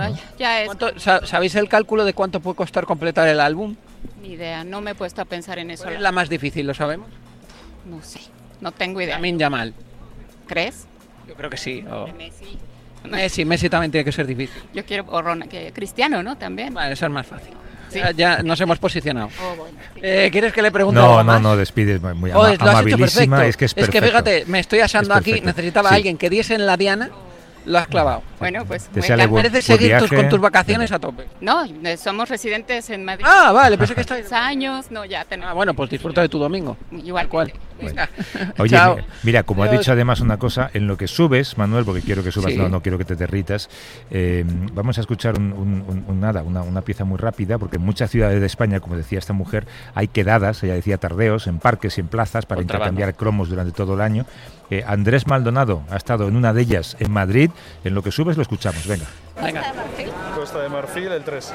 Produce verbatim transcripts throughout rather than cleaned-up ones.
¿no? ya es. ¿Cuánto, ¿Sabéis el cálculo de cuánto puede costar completar el álbum? Ni idea, no me he puesto a pensar en eso. ¿Cuál es la más difícil, lo sabemos? No sé, no tengo idea. Lamine Yamal. ¿Crees? Yo creo que sí. O... Messi. Messi, Messi también tiene que ser difícil. Yo quiero, o Ron, que Cristiano, ¿no? También. Vale, eso es más fácil. ¿Sí? Ya, ya nos hemos posicionado. Oh, bueno, sí. eh, ¿Quieres que le pregunte No, algo no, más? no, despides, muy Oh, ama- lo has hecho amabilísima, perfecto. es que es perfecto. Es que fíjate, me estoy asando Es aquí, perfecto. necesitaba Sí. a alguien que diese en la diana, lo has clavado. Bueno, pues me Deseale encanta. buen- Mereces buen seguir tus, viaje. con tus vacaciones a tope. No, eh, somos residentes en Madrid. Ah, vale, pensé que estáis... años, no, ya tenemos. Ah, bueno, pues disfruta de tu domingo. Igual. ¿Cuál? Bueno. Oye, Chao. mira, mira, como has Adiós. dicho además una cosa, en lo que subes, Manuel, porque quiero que subas, Sí. no, no quiero que te derritas, eh, vamos a escuchar un, un- un- un nada, una, una pieza muy rápida, porque en muchas ciudades de España, como decía esta mujer, hay quedadas, ella decía tardeos, en parques y en plazas para Contrabando. intercambiar cromos durante todo el año. Eh, Andrés Maldonado ha estado en una de ellas en Madrid, en lo que subes lo escuchamos, venga. Venga. Costa de Marfil, el tres.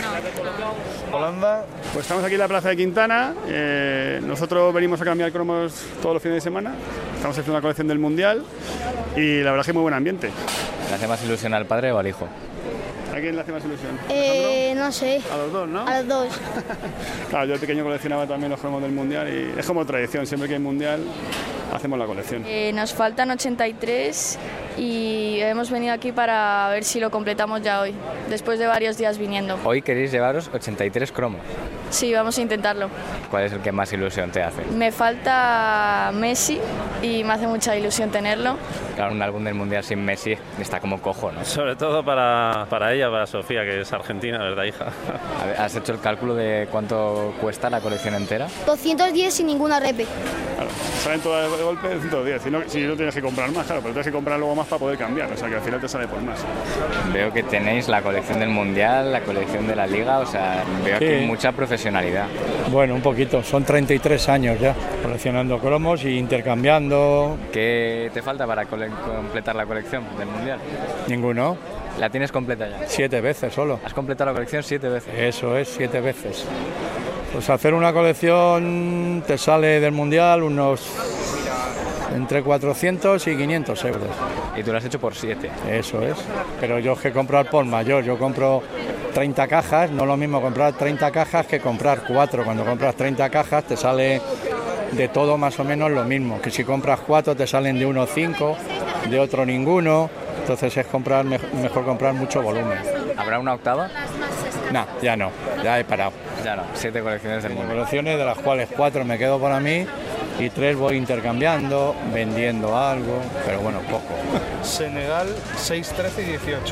Holanda. Pues estamos aquí en la Plaza de Quintana. Eh, nosotros venimos a cambiar cromos todos los fines de semana. Estamos haciendo una colección del Mundial y la verdad es que muy buen ambiente. ¿Le hace más ilusión al padre o al hijo? ¿A quién le hace más ilusión? Eh, no sé, A los dos, ¿no? a los dos. Claro, yo de pequeño coleccionaba también los cromos del Mundial y es como tradición, siempre que hay Mundial hacemos la colección. Eh, nos faltan ochenta y tres y hemos venido aquí para ver si lo completamos ya hoy, después de varios días viniendo. Hoy queréis llevaros ochenta y tres cromos. Sí, vamos a intentarlo. ¿Cuál es el que más ilusión te hace? Me falta Messi y me hace mucha ilusión tenerlo. Claro, un álbum del Mundial sin Messi está como cojo, ¿no? Sobre todo para, para ella, para Sofía, que es argentina, ¿verdad, hija? A ver, ¿has hecho el cálculo de cuánto cuesta la colección entera? doscientos diez sin ninguna repe. Claro, salen todas de golpe de ciento diez. Si no, si no tienes que comprar más, claro, pero tienes que comprar luego más para poder cambiar. O sea que al final te sale por más. Veo que tenéis la colección del Mundial, la colección de la Liga, o sea, veo Sí. aquí mucha profesionalidad. Bueno, un poquito, son treinta y tres años ya coleccionando cromos y intercambiando. ¿Qué te falta para cole- completar la colección del Mundial? Ninguno, ¿La tienes completa ya? siete veces solo. ¿Has completado la colección siete veces? Eso es, siete veces. Pues hacer una colección te sale del mundial unos entre cuatrocientos y quinientos euros. Y tú lo has hecho por siete. Eso es. Pero yo es que comprar por mayor, yo compro treinta cajas, no es lo mismo comprar treinta cajas que comprar cuatro. Cuando compras treinta cajas te sale de todo más o menos lo mismo, que si compras cuatro te salen de uno cinco, de otro ninguno, entonces es comprar mejor, mejor comprar mucho volumen. ¿Habrá una octava? No, ya no, ya he parado. Ya no, siete colecciones del Mundial. Colecciones de las cuales cuatro me quedo para mí y tres voy intercambiando, vendiendo algo, pero bueno, poco. Senegal, seis, trece y dieciocho.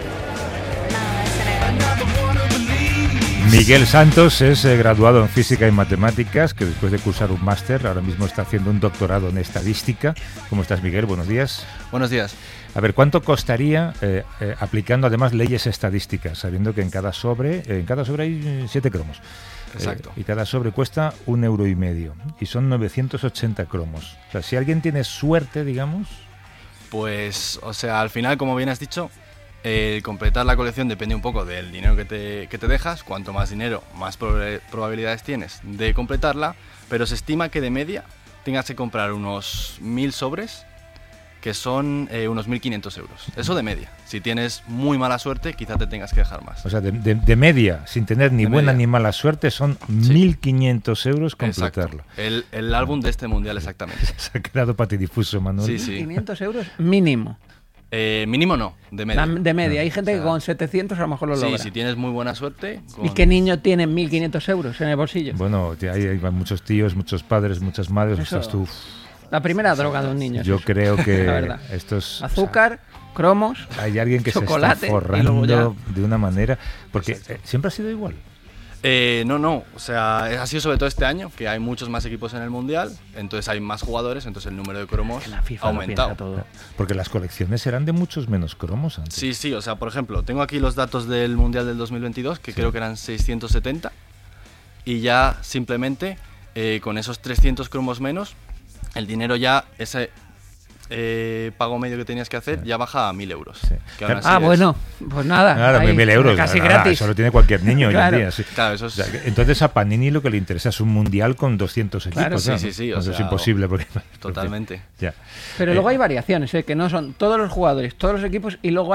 Miguel Santos es eh, graduado en Física y Matemáticas, que después de cursar un máster, ahora mismo está haciendo un doctorado en Estadística. ¿Cómo estás, Miguel? Buenos días. Buenos días. A ver, ¿cuánto costaría eh, eh, aplicando además leyes estadísticas, sabiendo que en cada sobre, eh, en cada sobre hay eh, siete cromos? Exacto. Eh, y cada sobre cuesta un euro y medio. Y son novecientos ochenta cromos. O sea, si alguien tiene suerte, digamos... Pues, o sea, al final, como bien has dicho, eh, completar la colección depende un poco del dinero que te, que te dejas. Cuanto más dinero, más prob- probabilidades tienes de completarla. Pero se estima que de media tengas que comprar unos mil sobres, que son eh, unos mil quinientos euros. Eso de media. Si tienes muy mala suerte, quizá te tengas que dejar más. O sea, de, de- de media, sin tener ni De buena media. ni mala suerte, son mil quinientos euros completarlo. Exacto. El, el álbum de este mundial, exactamente. Se ha quedado patidifuso, Manuel. Sí, sí. quinientos euros mínimo. Eh, mínimo no, de media. La- de media. Hay gente O sea, que con setecientos a lo mejor lo Sí, logra. si tienes muy buena suerte. ¿Y con- qué niño tiene mil quinientos euros en el bolsillo? Bueno, te- hay, hay muchos tíos, muchos padres, muchas madres. Eso- Estás tú. La primera droga de un niño. es Yo eso. creo que La verdad. estos... Azúcar, cromos, Hay alguien que chocolate, se está y luego forrando ya. de una manera... Porque eh, siempre ha sido igual. Eh, no, no, o sea, ha sido sobre todo este año, que hay muchos más equipos en el Mundial, entonces hay más jugadores, entonces el número de cromos La ha FIFA lo aumentado. piensa todo. Porque las colecciones eran de muchos menos cromos antes. Sí, sí, o sea, por ejemplo, tengo aquí los datos del Mundial del dos mil veintidós, que creo que eran seiscientos setenta, y ya simplemente eh, con esos trescientos cromos menos, el dinero ya, ese eh, pago medio que tenías que hacer, Sí. ya baja a mil euros. Sí. Que aún así Ah, es- bueno, pues nada. Claro, ahí, mil euros. Casi nada, gratis. Eso lo tiene cualquier niño hoy Claro. en día. Sí. Claro, eso es... O sea, que- entonces a Panini lo que le interesa es un mundial con doscientos equipos. Claro, sí, claro, sí, ¿no? sí, o Eso es sea, imposible. Porque, Totalmente. ya. Pero Eh, luego hay variaciones, ¿eh? Que no son todos los jugadores, todos los equipos, y luego hay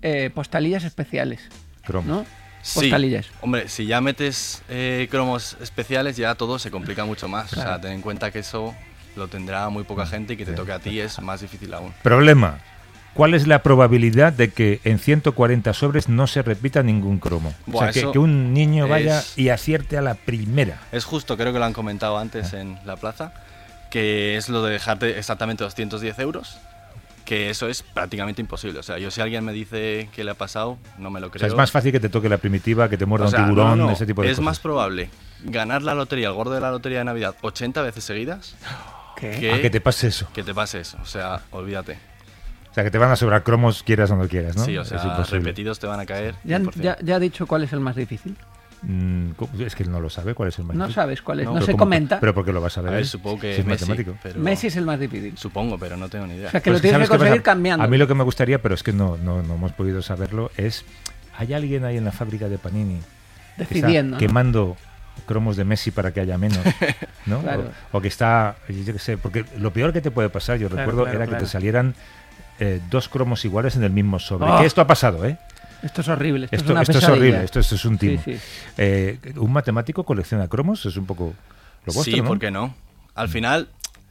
eh, postalillas especiales, Cromos. ¿no? Sí, Postalillas. hombre, si ya metes eh, cromos especiales ya todo se complica mucho más. Claro. O sea, ten en cuenta que eso lo tendrá muy poca gente y que te Sí. toque a ti es más difícil aún. Problema. ¿Cuál es la probabilidad de que en ciento cuarenta sobres no se repita ningún cromo? Buah, o sea, que, eso que un niño vaya es- y acierte a la primera. Es justo, creo que lo han comentado antes en la plaza, que es lo de dejarte exactamente doscientos diez euros, que eso es prácticamente imposible. O sea, yo si alguien me dice que le ha pasado, no me lo O creo. sea, es más fácil que te toque la primitiva, que te muerda O sea, un tiburón, no, no, ese tipo de es cosas. más probable ganar la lotería, el gordo de la lotería de Navidad, ochenta veces seguidas, ¿Qué? que, A que te pase eso. que te pase eso. O sea, olvídate. O sea, que te van a sobrar cromos quieras o no quieras, ¿no? Sí, o Es sea, imposible. repetidos te van a caer. ¿Ya, cien por cien. ya, ya ha dicho cuál es el más difícil? Mm, es que él no lo sabe cuál es el más No difícil. sabes cuál es, no, Pero se ¿cómo? comenta. Pero porque lo vas a ver. A ver, él, supongo que si es Messi, matemático. pero- Messi es el más difícil. Supongo, pero no tengo ni idea. O sea, que Pero lo es que tienes ¿sabes que qué pasa? conseguir cambiando. A mí lo que me gustaría, pero es que no, no, no hemos podido saberlo, es... ¿Hay alguien ahí en la fábrica de Panini que está Decidiendo, ¿no? quemando cromos de Messi para que haya menos? ¿no? Claro. o, o que está... Yo qué sé, porque lo peor que te puede pasar, yo Claro, recuerdo, claro, era que claro. te salieran eh, dos cromos iguales en el mismo sobre. Oh. Que esto ha pasado, ¿eh? Esto es horrible, esto, Esto, es una esto es pesadilla. horrible, esto, esto es un timo. Sí, sí. Eh, ¿Un matemático colecciona cromos? Es un poco lo vuestro, sí, ¿no? ¿por qué no? Al final,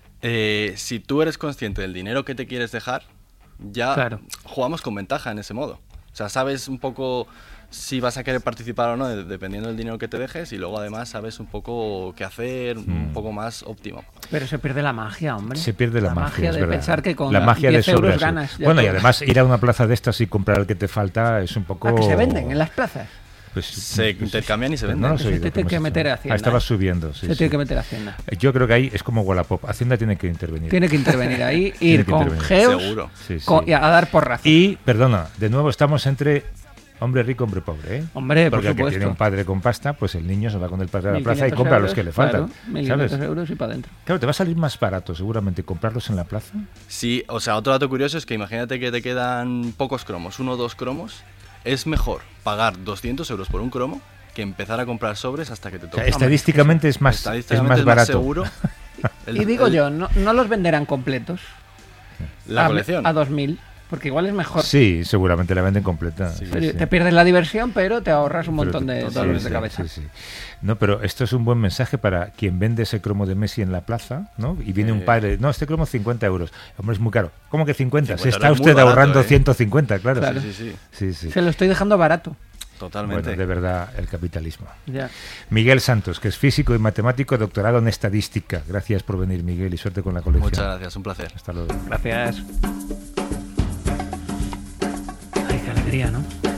eh, si tú eres consciente del dinero que te quieres dejar, ya Claro. jugamos con ventaja en ese modo. O sea, sabes un poco si vas a querer participar o no, de- dependiendo del dinero que te dejes, y luego además sabes un poco qué hacer, un Mm. poco más óptimo. Pero se pierde la magia, hombre. Se pierde la, magia, es de verdad. pensar que con la magia de diez euros sobre, sí. ganas. ya Bueno, y todo. además ir a una plaza de estas y comprar el que te falta es un poco... Ah, que se venden en las plazas. Pues, Se pues, intercambian y se pues venden. No lo sé Se yo te cómo tiene es que eso. meter a Hacienda, Ah, estaba ¿eh? subiendo, sí, se sí. tiene que meter a Hacienda. Yo creo que ahí es como Wallapop. Hacienda tiene que intervenir. Tiene que intervenir ahí, Tiene ir que con intervenir. geos Seguro. Sí, sí. con- y a dar porrazos. Y, perdona, de nuevo estamos entre hombre rico, hombre pobre, ¿eh? Hombre, por Porque el que supuesto. tiene un padre con pasta, pues el niño se va con el padre a la mil plaza y quinientos compra euros, los que le claro, faltan. mil ¿Sabes? quinientos euros y para adentro. Claro, te va a salir más barato seguramente comprarlos en la plaza. Sí, o sea, otro dato curioso es que imagínate que te quedan pocos cromos, uno o dos cromos, es mejor pagar doscientos euros por un cromo que empezar a comprar sobres hasta que te O toque. sea, estadísticamente es más, es Estadísticamente más es barato. seguro. El- y digo el- yo, no, no los venderán completos La a, colección. a dos mil, porque igual es mejor. Sí, seguramente la venden completa. Sí, sí, Pero sí. Te pierdes la diversión, pero te ahorras un Pero montón te- de sí, dolores sí, de cabeza. sí, sí. No, pero esto es un buen mensaje para quien vende ese cromo de Messi en la plaza, ¿no? Y viene Eh. un padre, no, este cromo cincuenta euros. Hombre, es muy caro. ¿Cómo que cincuenta? Se cincuenta está euros es muy usted barato, ahorrando ¿eh? ciento cincuenta, claro. Claro. Sí, sí, sí, Sí, sí. Se lo estoy dejando barato. totalmente. Bueno, de verdad, el capitalismo. Ya. Miguel Santos, que es físico y matemático, doctorado en estadística. Gracias por venir, Miguel, y suerte con la colección. Muchas gracias, un placer. Hasta luego. Gracias. Ay, qué alegría, ¿no?